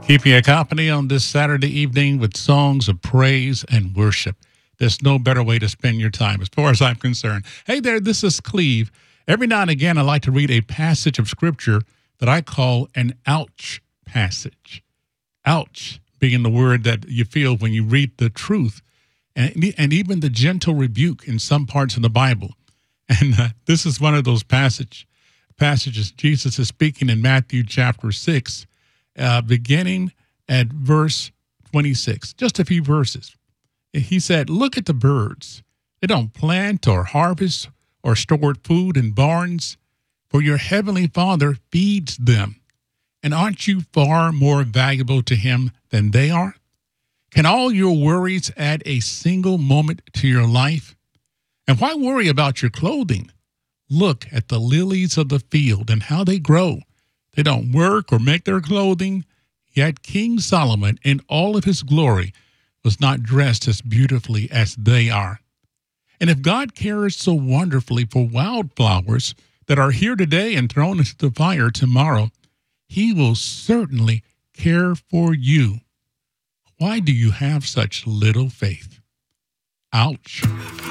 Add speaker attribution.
Speaker 1: Keeping you company on this Saturday evening with songs of praise and worship. There's no better way to spend your time as far as I'm concerned. Hey there, this is Cleve. Every now and again, I like to read a passage of scripture that I call an ouch passage. Ouch being the word that you feel when you read the truth and even the gentle rebuke in some parts of the Bible. And this is one of those passages Jesus is speaking in Matthew chapter 6, beginning at verse 26, just a few verses. He said, "Look at the birds. They don't plant or harvest or store food in barns, for your heavenly Father feeds them. And aren't you far more valuable to him than they are? Can all your worries add a single moment to your life? And why worry about your clothing? Look at the lilies of the field and how they grow. They don't work or make their clothing, yet King Solomon in all of his glory was not dressed as beautifully as they are. And if God cares so wonderfully for wildflowers that are here today and thrown into the fire tomorrow, he will certainly care for you. Why do you have such little faith?" Ouch.